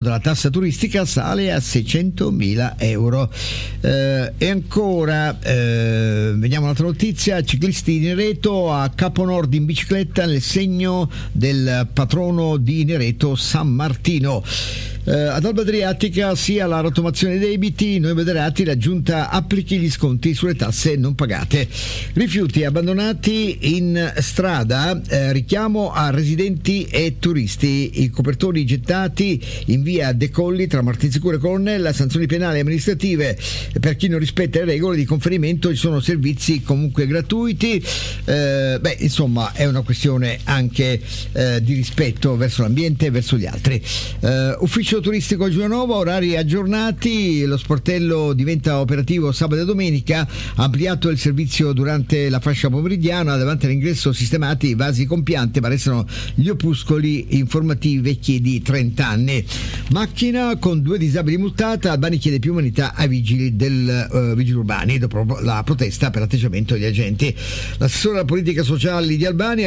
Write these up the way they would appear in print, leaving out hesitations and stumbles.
della tassa turistica sale a 600.000 euro. E ancora, vediamo un'altra notizia: ciclisti di Nereto a Capo Nord in bicicletta nel segno del patrono di Nereto, San Martino. Ad Alba Adriatica sia la rottamazione dei debiti, noi moderati, la giunta applichi gli sconti sulle tasse non pagate. Rifiuti abbandonati in strada, richiamo a residenti e turisti, i copertori gettati in via De Colli tra Martinsicuro e Colonnella, sanzioni penali e amministrative per chi non rispetta le regole di conferimento, ci sono servizi comunque gratuiti. Insomma è una questione anche di rispetto verso l'ambiente e verso gli altri. Ufficio turistico a Giulianova, orari aggiornati, lo sportello diventa operativo sabato e domenica, ampliato il servizio durante la fascia pomeridiana, davanti all'ingresso sistemati i vasi con piante, ma restano gli opuscoli informativi vecchi di 30 anni. Macchina con 2 disabili multata, Albani chiede più umanità ai vigili vigili urbani dopo la protesta per l'atteggiamento degli agenti. L'assessore alla politica sociale di Albani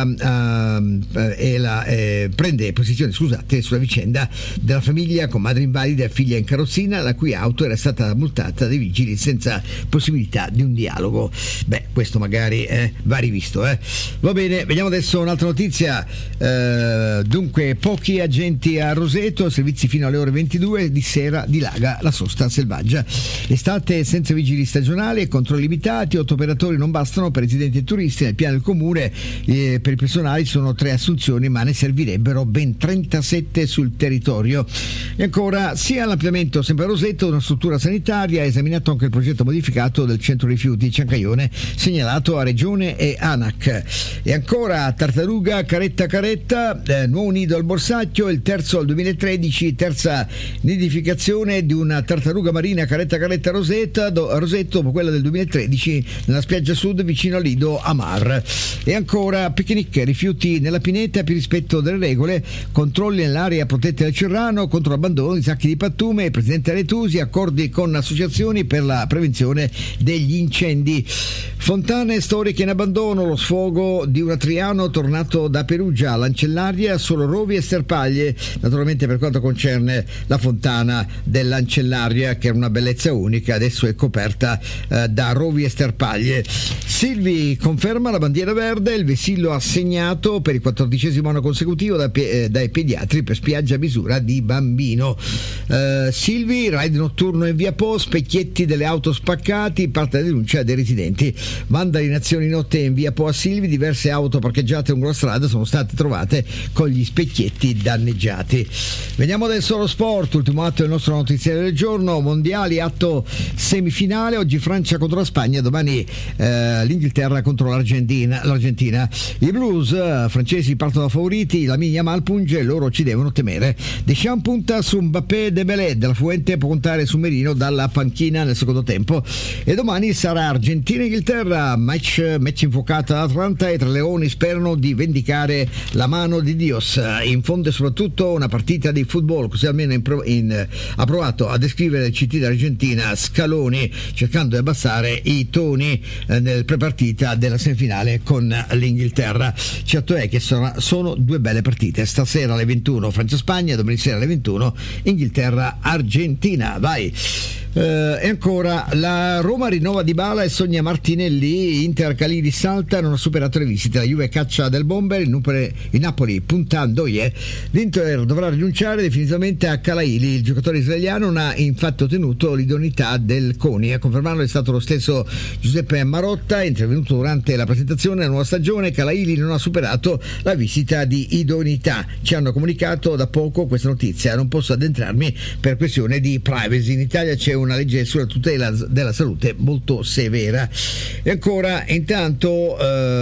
prende posizione sulla vicenda della famiglia con madre invalida e figlia in carrozzina, la cui auto era stata multata dai vigili senza possibilità di un dialogo. Questo magari va rivisto. Va bene, vediamo adesso un'altra notizia. Dunque, pochi agenti a Roseto, servizi fino alle ore 22 di sera, dilaga la sosta selvaggia. Estate senza vigili stagionali e controlli limitati, 8 operatori non bastano per residenti e turisti. Nel piano del comune per il personale ci sono 3 assunzioni, ma ne servirebbero ben 37 sul territorio. E ancora, sia l'ampliamento sempre a Roseto, una struttura sanitaria, ha esaminato anche il progetto modificato del centro rifiuti Ciancaione, segnalato a Regione e ANAC. E ancora, Tartaruga Caretta, nuovo nido al Borsacchio, il terzo al 2013, terza nidificazione di una tartaruga marina Caretta a Roseto, dopo quella del 2013 nella spiaggia sud vicino al lido Amar. E ancora, picnic, rifiuti nella pineta, più rispetto delle regole, controlli nell'area protetta del Cerrano contro l'abbandono di sacchi di pattume, il presidente Aretusi, accordi con associazioni per la prevenzione degli incendi. Fontane storiche in abbandono, lo sfogo di un atriano tornato da Perugia, Lancellaria, solo rovi e sterpaglie, naturalmente per quanto concerne la fontana dell'Ancellaria, che è una bellezza unica, adesso è coperta da rovi e sterpaglie. Silvi conferma la bandiera verde, il vessillo assegnato per il 14° anno consecutivo dai pediatri per spiaggia a misura di bambino. Silvi, ride notturno in via Po, specchietti delle auto spaccati, parte la denuncia dei residenti. Vandalizzazioni in notte in via Po a Silvi, diverse auto parcheggiate lungo la strada sono state trovate con gli specchietti danneggiati. Veniamo adesso allo sport, ultimo atto del nostro notiziario del giorno, mondiali, atto semifinale, oggi Francia contro la Spagna, domani l'Inghilterra contro l'Argentina. I blues francesi partono da favoriti, la Yamal punge, loro ci devono temere. Deschamps punta su Mbappé, Dembélé, della Fuente può puntare su Merino dalla panchina nel secondo tempo. E domani sarà Argentina-Inghilterra, match infuocato ad Atlanta, e i tre leoni sperano di vendicare la mano di Dios. In fondo è soprattutto una partita di football, così almeno ha provato a descrivere il CT dell'Argentina Scaloni, cercando di abbassare i toni nel prepartita della semifinale con l'Inghilterra. Certo è che sono 2 belle partite, stasera alle 21 Francia-Spagna, domani sera alle 21 Inghilterra-Argentina. Vai! E ancora, la Roma rinnova Dybala e sogna Martinelli, Inter Calini salta, non ha superato le visite, la Juve caccia Del Bomber, il Napoli puntando l'Inter dovrà rinunciare definitivamente a Calaili, il giocatore israeliano non ha infatti ottenuto l'idoneità del CONI. A confermarlo è stato lo stesso Giuseppe Marotta, intervenuto durante la presentazione della nuova stagione. Calaili non ha superato la visita di idoneità, ci hanno comunicato da poco questa notizia, non posso addentrarmi per questione di privacy. In Italia c'è una legge sulla tutela della salute molto severa. E ancora, intanto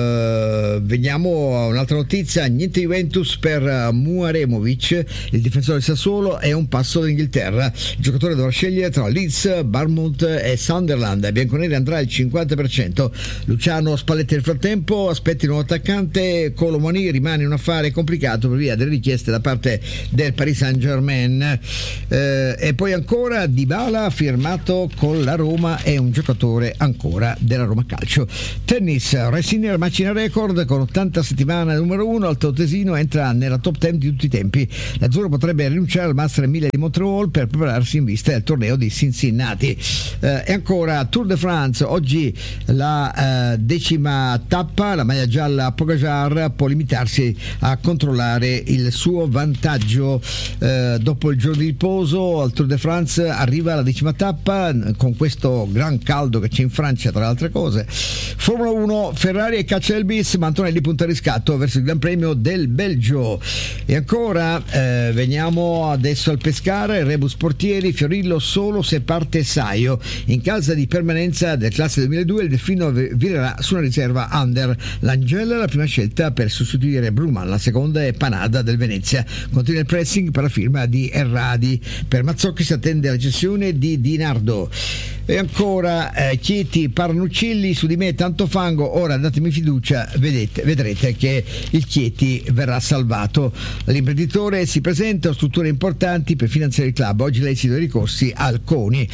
veniamo a un'altra notizia, niente Juventus per Muaremovic, il difensore del Sassuolo è un passo dall'Inghilterra, il giocatore dovrà scegliere tra Leeds, Bournemouth e Sunderland, ai bianconeri andrà il 50%. Luciano Spalletti nel frattempo aspetta il nuovo attaccante, Colomoni rimane un affare complicato per via delle richieste da parte del Paris Saint-Germain. E poi ancora Dybala firma firmato con la Roma, è un giocatore ancora della Roma Calcio. Tennis, Sinner macina record con 80 settimane numero 1, altoatesino entra nella top 10 di tutti i tempi. L'azzurro potrebbe rinunciare al Master 1000 di Montreal per prepararsi in vista del torneo di Cincinnati. E ancora Tour de France, oggi la 10ª tappa, la maglia gialla Pogacar può limitarsi a controllare il suo vantaggio. Dopo il giorno di riposo al Tour de France arriva la 10ª tappa con questo gran caldo che c'è in Francia, tra le altre cose. Formula 1, Ferrari e caccia del bis, ma Antonelli punta a riscatto verso il Gran Premio del Belgio. E ancora veniamo adesso al pescare, rebus portieri, Fiorillo solo se parte Saio. In casa di permanenza del classe 2002 il Delfino virerà su una riserva under. L'Angela è la prima scelta per sostituire Bruman, la seconda è Panada del Venezia. Continua il pressing per la firma di Erradi. Per Mazzocchi si attende la cessione di Di Nardo. E ancora Chieti, Parnuccilli, su di me tanto fango, ora datemi fiducia, vedrete che il Chieti verrà salvato. L'imprenditore si presenta a strutture importanti per finanziare il club, oggi l'esito dei ricorsi al CONI.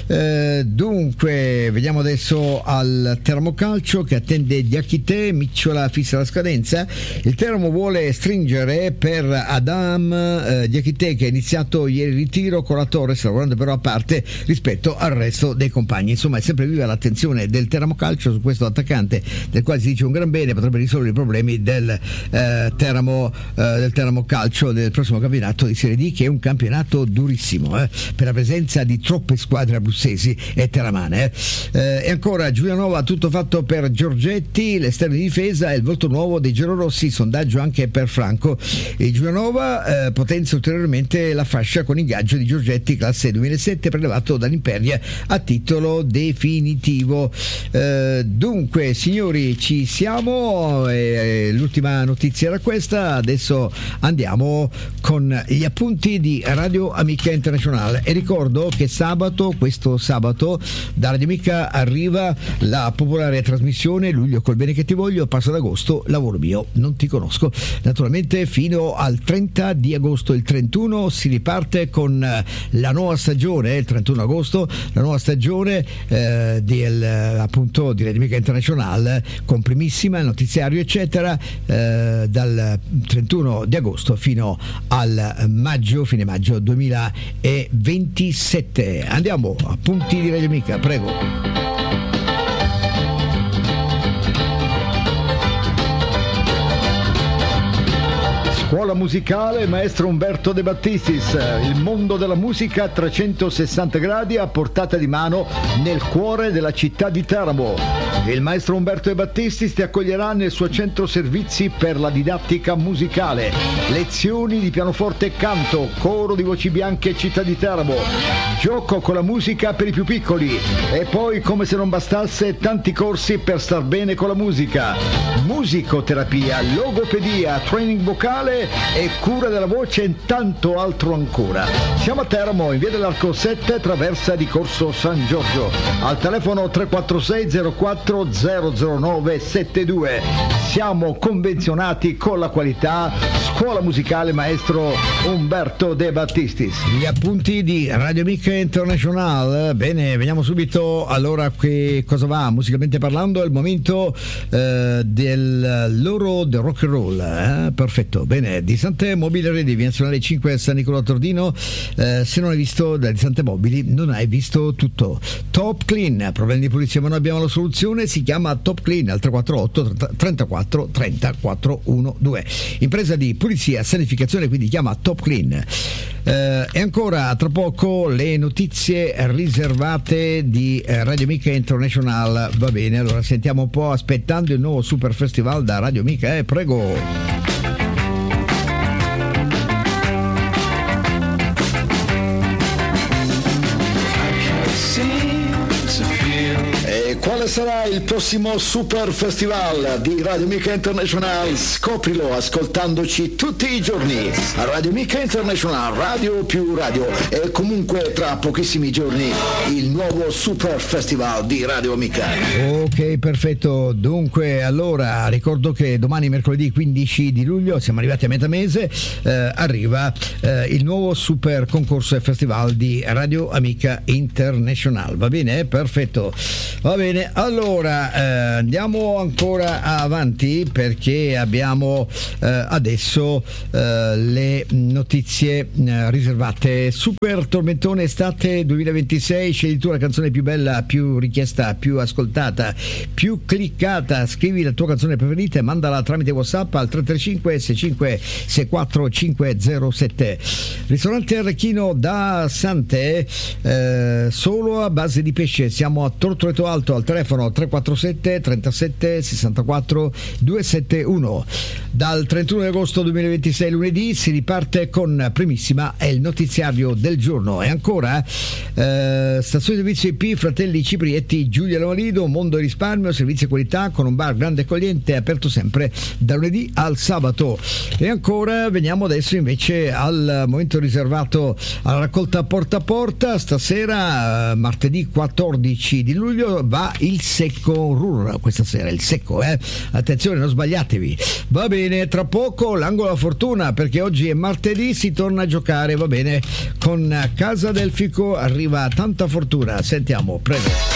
Dunque vediamo adesso al Termocalcio che attende Diachité, Micciola fissa la scadenza. Il Termo vuole stringere per Adam Diachité, che ha iniziato ieri il ritiro con la Torres, lavorando però a parte rispetto al resto dei compagni. Insomma, è sempre viva l'attenzione del Teramo Calcio su questo attaccante del quale si dice un gran bene, potrebbe risolvere i problemi del Teramo Calcio del prossimo campionato di Serie D, che è un campionato durissimo per la presenza di troppe squadre abruzzesi e teramane. E ancora Giulianova, tutto fatto per Giorgetti, l'esterno di difesa è il volto nuovo dei giallorossi, sondaggio anche per Franco. E Giulianova potenzia ulteriormente la fascia con ingaggio di Giorgetti classe 2007 prelevato dall'Imperia a titolo definitivo. Dunque signori, ci siamo, l'ultima notizia era questa, adesso andiamo con gli appunti di Radio Amica Internazionale e ricordo che questo sabato da Radio Amica arriva la popolare trasmissione Luglio col bene che ti voglio, passo ad agosto lavoro mio non ti conosco, naturalmente fino al 30 di agosto. Il 31 si riparte con la nuova stagione, il 31 agosto la nuova stagione appunto di Radio Amica Internazionale, con primissima, il notiziario eccetera, dal 31 di agosto fino al fine maggio 2027. Andiamo a punti di Radio Amica, prego. Scuola musicale Maestro Umberto De Battistis, il mondo della musica a 360 gradi a portata di mano nel cuore della città di Teramo. Il maestro Umberto De Battistis ti accoglierà nel suo centro servizi per la didattica musicale, lezioni di pianoforte e canto, coro di voci bianche città di Teramo, gioco con la musica per i più piccoli e poi, come se non bastasse, tanti corsi per star bene con la musica, musicoterapia, logopedia, training vocale e cura della voce e tanto altro ancora. Siamo a Teramo, in via dell'Arco 7, traversa di Corso San Giorgio, al telefono 346 04 009 72. Siamo convenzionati con la qualità. Scuola musicale Maestro Umberto De Battistis. Gli appunti di Radio Amica International. Bene, veniamo subito. Allora, che cosa va musicalmente parlando? È il momento del rock and roll. Perfetto, bene. Di Sante Mobili Redi, via nazionale 5 San Nicolò Tordino. Se non hai visto da Sante Mobili non hai visto tutto. Top Clean, problemi di pulizia ma noi abbiamo la soluzione, si chiama Top Clean al 348 34 30 412. Impresa di pulizia, sanificazione, quindi chiama Top Clean. E ancora tra poco le notizie riservate di Radio Amica International. Va bene, allora sentiamo un po', aspettando il nuovo Super Festival da Radio Amica, prego. quale sarà il prossimo Super Festival di Radio Amica International? Scoprilo ascoltandoci tutti i giorni a Radio Amica International, radio più radio, e comunque tra pochissimi giorni il nuovo Super Festival di Radio Amica. Ok, perfetto. Dunque, allora ricordo che domani, mercoledì 15 di luglio, siamo arrivati a metà mese, arriva il nuovo Super Concorso e Festival di Radio Amica International. Va bene? Perfetto. Va bene, allora andiamo ancora avanti perché abbiamo adesso le notizie riservate. Super tormentone estate 2026, scegli tu la canzone più bella, più richiesta, più ascoltata, più cliccata. Scrivi la tua canzone preferita e mandala tramite WhatsApp al 335 65 64 507. Ristorante Arrechino da Sante, solo a base di pesce. Siamo a Tortoreto Alto, al telefono 347 37 64 271. Dal 31 agosto 2026 lunedì si riparte con Primissima e il notiziario del giorno. E ancora stazione di servizio IP Fratelli Ciprietti Giulia Lomalido, Mondo e Risparmio, servizi e qualità con un bar grande e accogliente, aperto sempre da lunedì al sabato. E ancora veniamo adesso invece al momento riservato alla raccolta porta a porta. Stasera martedì 14 di luglio va il secco RUR, questa sera il secco, attenzione, non sbagliatevi. Va bene, tra poco l'angolo a fortuna, perché oggi è martedì, si torna a giocare, va bene, con Casa Delfico arriva tanta fortuna. Sentiamo, prego.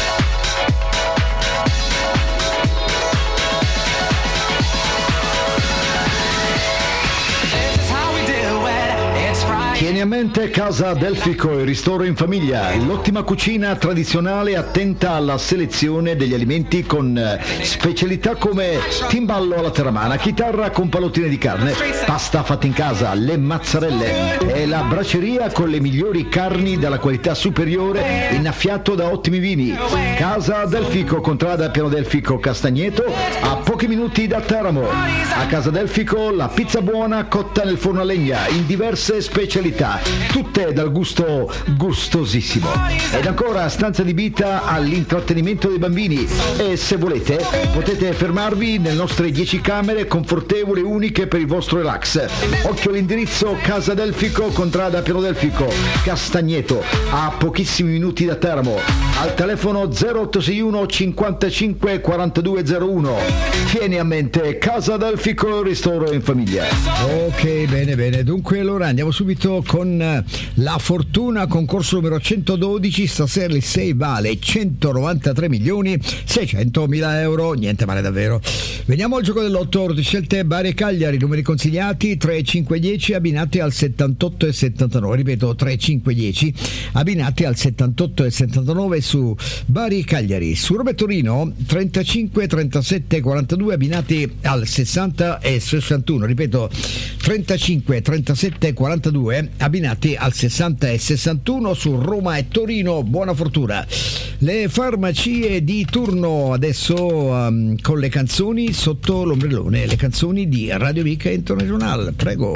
Tieni a mente Casa Delfico, il ristoro in famiglia, l'ottima cucina tradizionale attenta alla selezione degli alimenti con specialità come timballo alla terramana, chitarra con pallottine di carne, pasta fatta in casa, le mazzarelle e la braceria con le migliori carni della qualità superiore, innaffiato da ottimi vini. Casa Delfico, contrada Piano Delfico Castagneto, a pochi minuti da Teramo. A Casa Delfico la pizza buona cotta nel forno a legna in diverse specialità, tutte dal gusto gustosissimo. Ed ancora stanza adibita all'intrattenimento dei bambini, e se volete potete fermarvi nelle nostre 10 camere confortevoli e uniche per il vostro relax. Occhio all'indirizzo: Casa Delfico, contrada Piano Delfico Castagneto, a pochissimi minuti da Teramo, al telefono 0861 55 4201. Tieni a mente Casa Delfico, ristoro in famiglia. Ok, bene, dunque allora andiamo subito con la fortuna, concorso numero 112. Stasera il 6 vale 193 milioni 600 mila euro, niente male davvero. Veniamo al gioco dell'otto, di scelte Bari e Cagliari, numeri consigliati 3, 5, 10, abbinati al 78 e 79, ripeto 3, 5, 10, abbinati al 78 e 79 su Bari e Cagliari. Su Roma e Torino 35, 37, 42, abbinati al 60 e 61, ripeto 35, 37, 42, abbinati al 60 e 61 su Roma e Torino. Buona fortuna. Le farmacie di turno adesso con le canzoni sotto l'ombrellone, le canzoni di Radio Amica International, prego.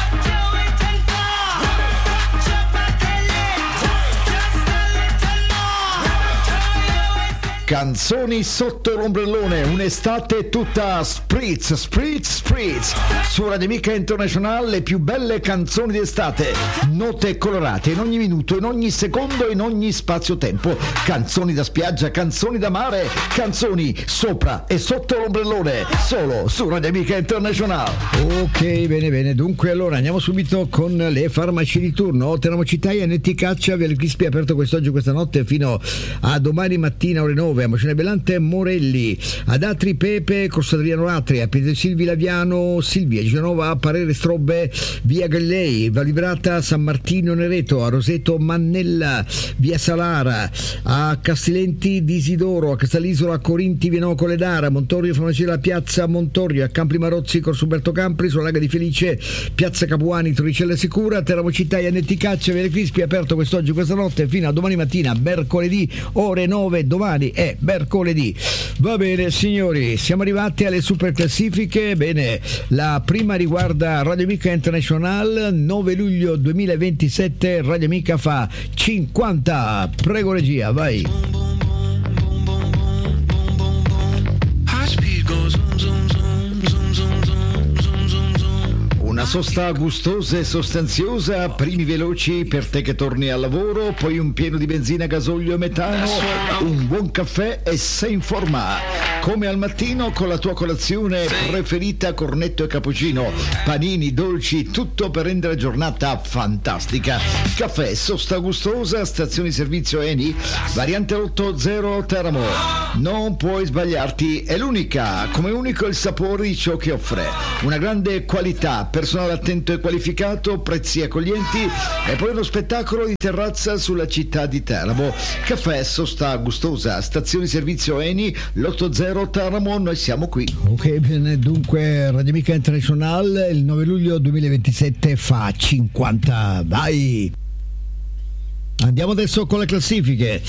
Canzoni sotto l'ombrellone, un'estate tutta spritz su Radio Amica International, le più belle canzoni d'estate, note colorate in ogni minuto, in ogni secondo, in ogni spazio-tempo, canzoni da spiaggia, canzoni da mare, canzoni sopra e sotto l'ombrellone, solo su Radio Amica International. Ok, bene, dunque allora andiamo subito con le farmaci di turno. Teramo Città, Netti Caccia, Via Crispi aperto quest'oggi, questa notte fino a domani mattina ore 9, a Mocene Belante Morelli, ad Atri Pepe, Corso Adriano Atri, a Pietro Silvi Laviano Silvia, Genova Parere Strobbe, Via Gallei, Valibrata San Martino Nereto, a Roseto Mannella, Via Salara, a Castilenti d'Isidoro, a Casalisola Corinti Viano Coledara, Montorio Farmacia Piazza Montorio, a Campri Marozzi Corso Umberto Campri, sulla Laga di Felice, Piazza Capuani Torricella Sicura, Teramo Città, Netti Caccia, Via Crispi aperto quest'oggi, questa notte fino a domani mattina, mercoledì ore 9, domani è mercoledì. Va bene signori, siamo arrivati alle super classifiche. Bene, la prima riguarda Radio Amica International, 9 luglio 2027, Radio Amica fa 50. Prego regia, vai. Una sosta gustosa e sostanziosa, primi veloci per te che torni al lavoro, poi un pieno di benzina, gasolio e metano, un buon caffè e sei in forma. Come al mattino con la tua colazione preferita, cornetto e cappuccino, panini, dolci, tutto per rendere la giornata fantastica. Caffè, sosta gustosa, stazione di servizio Eni, variante 80 Teramo. Non puoi sbagliarti, è l'unica, come unico il sapore di ciò che offre. Una grande qualità, personale attento e qualificato, prezzi accoglienti e poi uno spettacolo di terrazza sulla città di Teramo. Caffè, sosta gustosa, stazione di servizio Eni, l'80 Teramo, noi siamo qui. Ok, bene, dunque Radio Amica International il 9 luglio 2027 fa 50, vai! Andiamo adesso con le classifiche.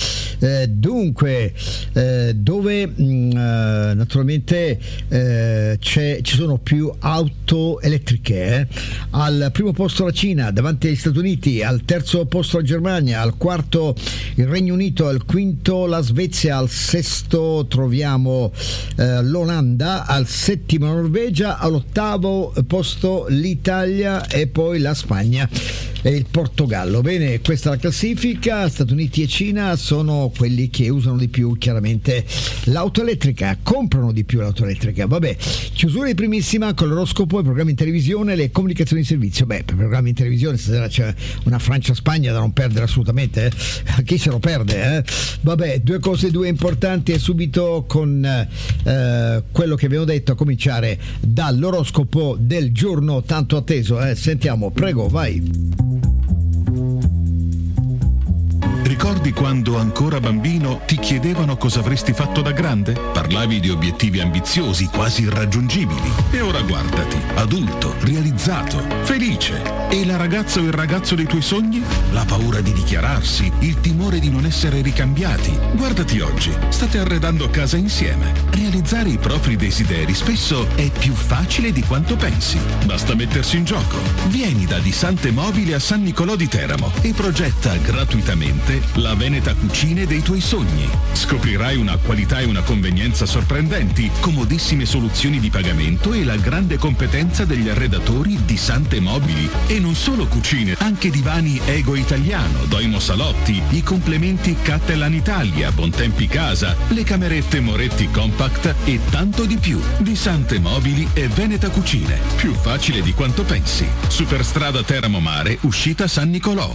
Dove naturalmente ci sono più auto elettriche. Al primo posto la Cina, davanti agli Stati Uniti, al terzo posto la Germania, al quarto il Regno Unito, al quinto la Svezia, al sesto troviamo l'Olanda, al settimo la Norvegia, all'ottavo posto l'Italia e poi la Spagna e il Portogallo. Bene, questa è la classifica. Stati Uniti e Cina sono quelli che usano di più chiaramente l'auto elettrica, comprano di più l'auto elettrica. Vabbè, chiusura di primissima con l'oroscopo, i programmi in televisione, le comunicazioni di servizio. Beh, per i programmi in televisione stasera c'è una Francia-Spagna da non perdere assolutamente, chi se lo perde, Vabbè, due importanti e subito con quello che abbiamo detto, a cominciare dall'oroscopo del giorno tanto atteso. Sentiamo, prego, vai. Ricordi quando ancora bambino ti chiedevano cosa avresti fatto da grande? Parlavi di obiettivi ambiziosi, quasi irraggiungibili. E ora guardati, adulto, realizzato, felice. E la ragazza o il ragazzo dei tuoi sogni? La paura di dichiararsi, il timore di non essere ricambiati. Guardati oggi, state arredando casa insieme. Realizzare i propri desideri spesso è più facile di quanto pensi. Basta mettersi in gioco. Vieni da Disante Mobili a San Nicolò di Teramo e progetta gratuitamente la Veneta Cucine dei tuoi sogni. Scoprirai una qualità e una convenienza sorprendenti, comodissime soluzioni di pagamento e la grande competenza degli arredatori di Sante Mobili. E non solo cucine, anche divani Ego Italiano, Doimo Salotti, i complementi Cattelan Italia, Bontempi Casa, le camerette Moretti Compact e tanto di più. Di Sante Mobili e Veneta Cucine. Più facile di quanto pensi. Superstrada Teramo Mare, uscita San Nicolò.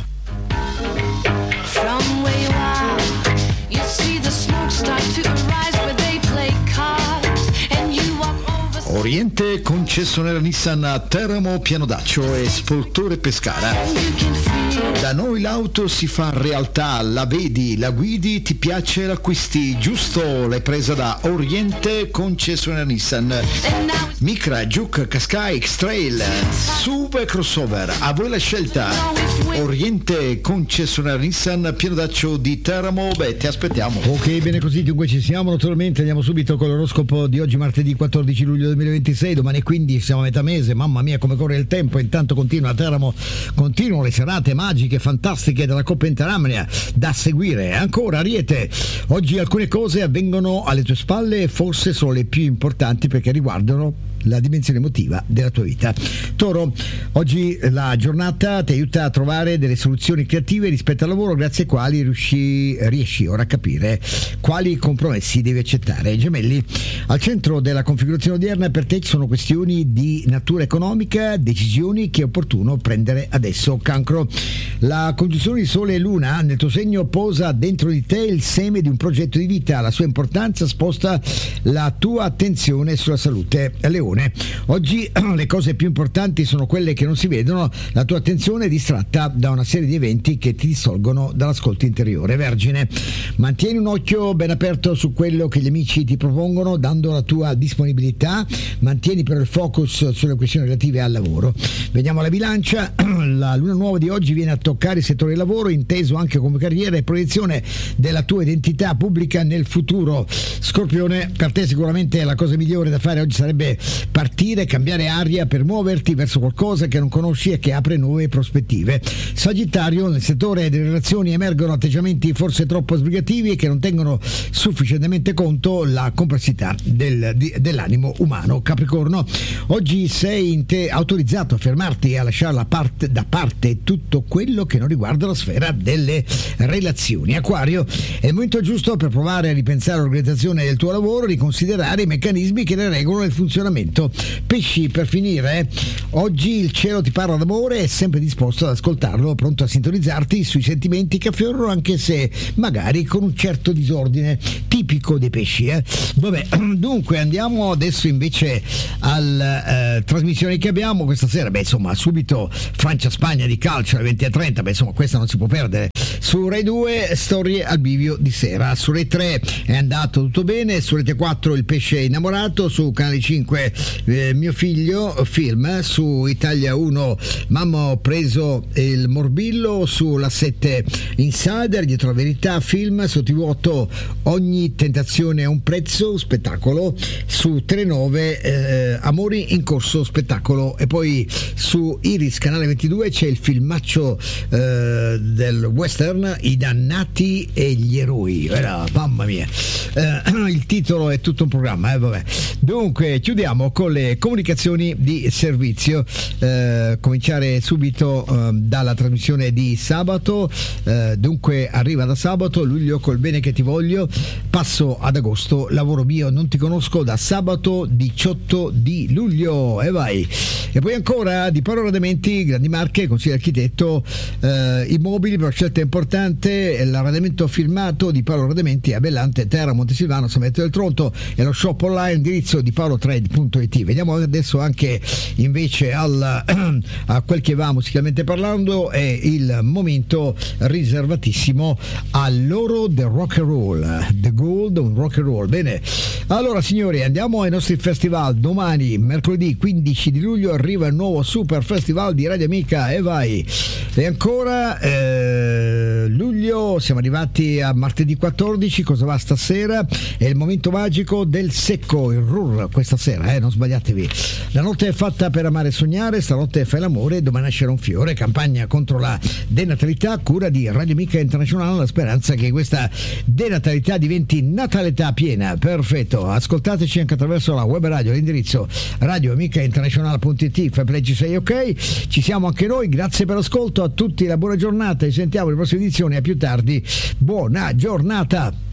From where you are, you see the smoke start to arise where they play cards and you walk over. Oriente, concessionaria Nissan a Teramo, Pianodaccio e Spoltore Pescara. Da noi l'auto si fa realtà, la vedi, la guidi, ti piace, l'acquisti, giusto? L'hai presa da Oriente, concessionaria Nissan. Micra, Juke, Qashqai, X-Trail, SUV e crossover, a voi la scelta. Oriente, concessionaria Nissan, Pianodaccio di Teramo, beh, ti aspettiamo. Ok, bene così, dunque ci siamo, naturalmente andiamo subito con l'oroscopo di oggi, martedì 14 luglio 2026, domani 15, siamo a metà mese, mamma mia come corre il tempo, intanto continua a Teramo, continuano le serate magiche, fantastiche della Coppa Interamnia da seguire. Ancora Ariete, oggi alcune cose avvengono alle tue spalle e forse sono le più importanti perché riguardano la dimensione emotiva della tua vita. Toro, oggi la giornata ti aiuta a trovare delle soluzioni creative rispetto al lavoro grazie ai quali riesci ora a capire quali compromessi devi accettare. Gemelli, al centro della configurazione odierna per te ci sono questioni di natura economica, decisioni che è opportuno prendere adesso. Cancro, la congiunzione di Sole e Luna nel tuo segno posa dentro di te il seme di un progetto di vita, la sua importanza sposta la tua attenzione sulla salute. Leone, oggi le cose più importanti sono quelle che non si vedono, la tua attenzione è distratta da una serie di eventi che ti distolgono dall'ascolto interiore. Vergine, mantieni un occhio ben aperto su quello che gli amici ti propongono dando la tua disponibilità, mantieni però il focus sulle questioni relative al lavoro. Vediamo la Bilancia, la luna nuova di oggi viene viene a toccare il settore del lavoro, inteso anche come carriera e proiezione della tua identità pubblica nel futuro. Scorpione, per te sicuramente la cosa migliore da fare oggi sarebbe partire, cambiare aria per muoverti verso qualcosa che non conosci e che apre nuove prospettive. Sagittario, nel settore delle relazioni emergono atteggiamenti forse troppo sbrigativi e che non tengono sufficientemente conto la complessità dell'animo umano. Capricorno, oggi sei autorizzato a fermarti e a lasciare da parte tutto quello che non riguarda la sfera delle relazioni. Acquario, è il momento giusto per provare a ripensare l'organizzazione del tuo lavoro, riconsiderare i meccanismi che ne regolano il funzionamento. Pesci, per finire, oggi il cielo ti parla d'amore, è sempre disposto ad ascoltarlo, pronto a sintonizzarti sui sentimenti che affiorano, anche se magari con un certo disordine tipico dei pesci. Vabbè, dunque andiamo adesso invece alla trasmissione che abbiamo questa sera. Insomma, subito Francia-Spagna di calcio alle 20:30, insomma questa non si può perdere. Su Rai 2 storie al bivio di sera, su Rai 3 è andato tutto bene, su Rete 4 Il pesce innamorato, su Canale 5 Mio figlio film, su Italia 1 Mamma ho preso il morbillo, sulla 7 Insider Dietro la verità film, su TV8 Ogni tentazione ha un prezzo spettacolo, su Telenove Amori in corso spettacolo, e poi su Iris Canale 22 c'è il filmaccio del western I dannati e gli eroi. Mamma mia, il titolo è tutto un programma, vabbè. Dunque chiudiamo con le comunicazioni di servizio, cominciare subito dalla trasmissione di sabato. Dunque arriva da sabato luglio col bene che ti voglio, passo ad agosto, lavoro mio non ti conosco, da sabato 18 di luglio, e vai. E poi ancora di Paolo Arredamenti, grandi marche, consiglio architetto, immobili per scelta importante, l'arredamento firmato di Paolo Arredamenti a Bellante, Terra, Montesilvano, San Benedetto del Tronto, e lo shop online, indirizzo di paolotrade.it. Vediamo adesso anche invece a quel che va musicalmente parlando, è il momento riservatissimo all'oro del rock and roll, the gold of rock and roll. Bene, allora signori, andiamo ai nostri festival. Domani, mercoledì 15 di luglio, arriva il nuovo super festival di Radio Amica, e vai. E ancora luglio, siamo arrivati a martedì 14. Cosa va stasera? È il momento magico del secco, il RUR questa sera, non sbagliatevi. La notte è fatta per amare e sognare, stanotte fai l'amore, domani nascerà un fiore, campagna contro la denatalità, cura di Radio Amica Internazionale, la speranza che questa denatalità diventi natalità piena. Perfetto, ascoltateci anche attraverso la web radio, l'indirizzo radioamicainternazionale.it, Fableggi 6 ok. Ci siamo anche noi, grazie per l'ascolto, a tutti la buona giornata, ci sentiamo in prossima edizione, a più tardi, buona giornata.